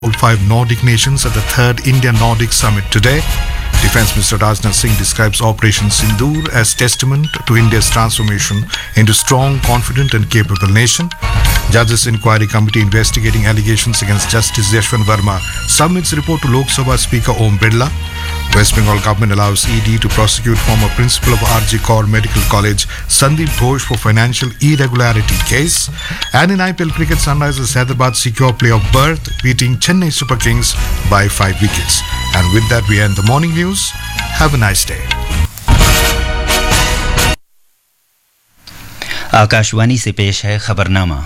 All five Nordic nations at the third India-Nordic Summit today. Defence Minister Rajnath Singh describes Operation Sindoor as testament to India's transformation into strong, confident and capable nation. Judges Inquiry Committee investigating allegations against Justice Yashwant Verma submits report to Lok Sabha Speaker Om Birla. West Bengal government allows ED to prosecute former principal of RG Kaur Medical College Sandeep Ghosh for financial irregularity case. And in IPL cricket, Sunrisers Hyderabad secure playoff berth, beating Chennai Super Kings by 5 wickets. And with that, we end the morning news. Have a nice day. Akashvani से पेश है खबरनामा।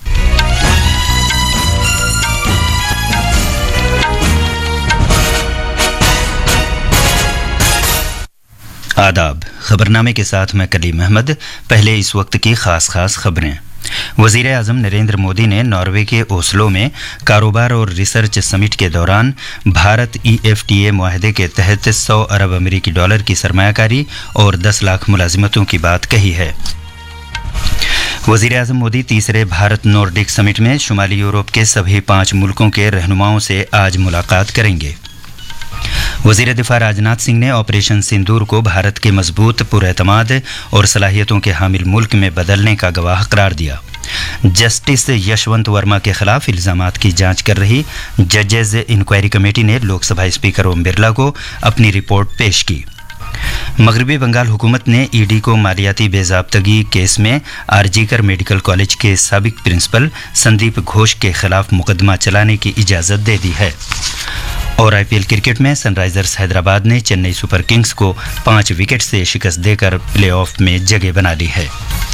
आदाब। खबरनामे के साथ मैं कलीम अहमद। पहले इस वक्त की खास खबरें। वज़ीर आज़म नरेंद्र मोदी ने नॉर्वे के ओस्लो में कारोबार और रिसर्च समिट के दौरान भारत EFTA मुआहदे के तहत 100 अरब अमेरिकी डॉलर की सरमायाकारी और 10 लाख मुलाजिमतों की बात कही है। वज़ीर आज़म मोदी तीसरे भारत नॉर्डिक समिट में शुमाली यूरोप के सभी 5 मुल्कों के रहनुमाओं से आज मुलाकात करेंगे। वज़ीर दिफा राजनाथ सिंह ने ऑपरेशन सिंदूर को भारत के मजबूत, पुरएतमाद और सलाहियतों के हामिल मुल्क में बदलने का गवाह करार दिया। जस्टिस यशवंत वर्मा के खिलाफ इल्ज़ामात की जांच कर रही जजेस इंक्वायरी कमेटी ने लोकसभा स्पीकर ओम बिरला को अपनी रिपोर्ट पेश की। मगरबी बंगाल हुकूमत ने ईडी को मालियाती बेज़ाब्तगी केस में आरजीकर मेडिकल कॉलेज के साबिक प्रिंसिपल संदीप घोष के खिलाफ मुकदमा चलाने की इजाज़त दे दी है। और IPL क्रिकेट में सनराइजर्स हैदराबाद ने चेन्नई सुपर किंग्स को 5 विकेट से शिकस्त देकर प्लेऑफ में जगह बना ली है।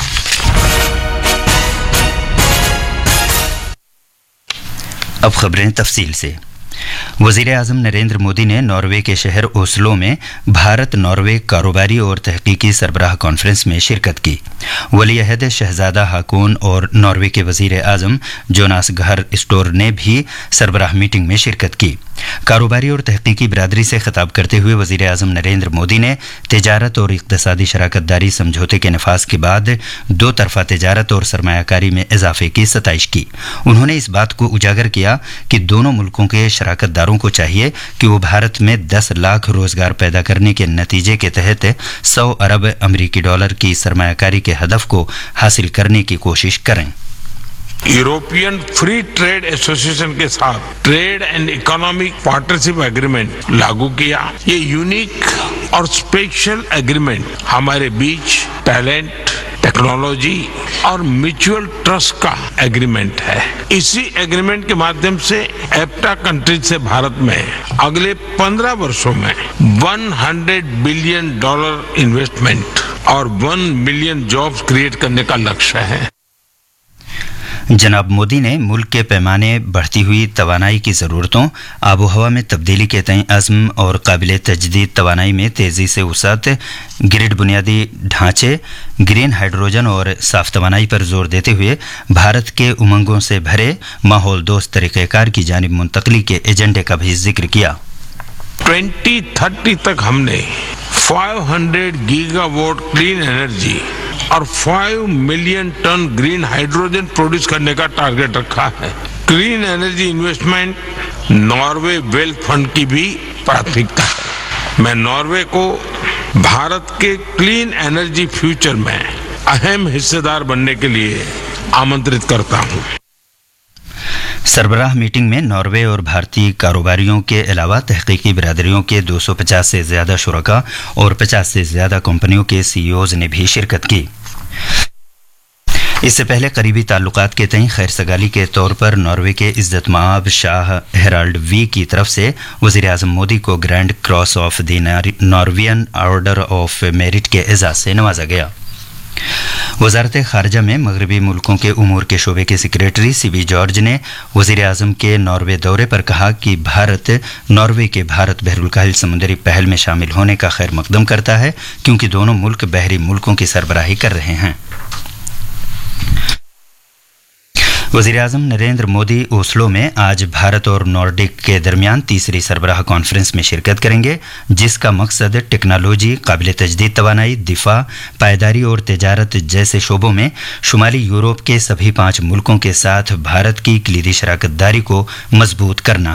अब खबरें तफसील से। वज़ीर आज़म नरेंद्र मोदी ने नॉर्वे के शहर ओस्लो में भारत नॉर्वे कारोबारी और तहकीकी सरबराह कॉन्फ्रेंस में शिरकत की। वली अहद शहजादा हाकून और नॉर्वे के वज़ीर आज़म जोनास गहर स्टोर ने भी सरबराह मीटिंग में शिरकत की। कारोबारी और तहकीकी बिरादरी से खिताब करते हुए वज़ीर आज़म नरेंद्र मोदी ने तिजारत और इक़्तिसादी शराकतदारी समझौते के नफाज के बाद दो तरफ़ा तिजारत और सरमायाकारी में इजाफे की सताइश की। उन्होंने इस बात को उजागर किया कि दोनों मुल्कों के शराकतदारों को चाहिए कि वो भारत में 10 लाख रोजगार पैदा करने के नतीजे के तहत 100 अरब अमेरिकी डॉलर की सरमायाकारी के हदफ को हासिल करने की कोशिश करें। यूरोपियन फ्री ट्रेड एसोसिएशन के साथ trade and economic partnership agreement लागू किया। ये यूनिक और स्पेशल एग्रीमेंट हमारे बीच टैलेंट, टेक्नोलॉजी और म्यूचुअल ट्रस्ट का एग्रीमेंट है। इसी एग्रीमेंट के माध्यम से एप्टा कंट्रीज से भारत में अगले 15 वर्षों में $100 बिलियन इन्वेस्टमेंट और 1 मिलियन जॉब्स क्रिएट करने का लक्ष्य है। जनाब मोदी ने मुल्क के पैमाने बढ़ती हुई तवानाई की ज़रूरतों, आबो हवा में तब्दीली के तय अज़्म और काबिल तजदीद तवानाई में तेज़ी से वसअत, ग्रिड बुनियादी ढांचे, ग्रीन हाइड्रोजन और साफ तवानाई पर जोर देते हुए भारत के उमंगों से भरे माहौल दोस्त तरीक़ेकार की जानिब मुंतकली के एजेंडे का भी जिक्र किया। 2030 तक हमने 500 गीगावाट क्लीन एनर्जी और 5 million ton green hydrogen produce करने का टारगेट रखा है। Green energy investment Norway wealth fund की भी प्राथमिकता है। मैं नॉर्वे को भारत के क्लीन एनर्जी फ्यूचर में अहम हिस्सेदार बनने के लिए आमंत्रित करता हूं। सरबराह मीटिंग में नॉर्वे और भारतीय कारोबारियों के अलावा तहकीकी बिरादरियों के 250 से ज़्यादा शुरका और 50 से ज़्यादा कंपनियों के CEOs ने भी शिरकत की। इससे पहले करीबी ताल्लुकात के तय खैर सगाली के तौर पर नॉर्वे के इज्जत माब शाह हेराल्ड वी की तरफ से वज़ीर आज़म मोदी को grand cross of the Norwegian order of merit के एजाज़ से नवाजा गया। वज़ारत ख़ारजा में मगरबी मुल्कों के उमूर के शोबे के सेक्रेटरी CB जॉर्ज ने वज़ीर आज़म के नॉर्वे दौरे पर कहा कि भारत नॉर्वे के भारत बहरुल समुद्री पहल में शामिल होने का खैर मकदम करता है, क्योंकि दोनों मुल्क बहरी मुल्कों की सरबराही कर रहे हैं। वज़ीर-ए-आज़म नरेंद्र मोदी ओस्लो में आज भारत और नॉर्डिक के दरमियान तीसरी सरबराह कॉन्फ्रेंस में शिरकत करेंगे, जिसका मकसद टेक्नोलॉजी, काबिल तजदीद तवानाई, दिफा, पायदारी और तिजारत जैसे शोबों में शुमाली यूरोप के सभी 5 मुल्कों के साथ भारत की कलीदी शराकत दारी को मजबूत करना